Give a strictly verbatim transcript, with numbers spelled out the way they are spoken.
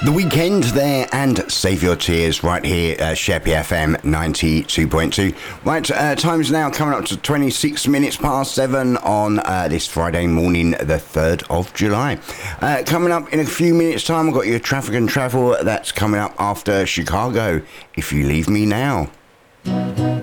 The Weekend there and Save Your Tears right here at Sheppey F M ninety-two point two. Right, uh, time's now coming up to twenty-six minutes past seven on uh, this Friday morning, the third of July. Uh, coming up in a few minutes' time, I've got your traffic and travel. That's coming up after Chicago, If You Leave Me Now.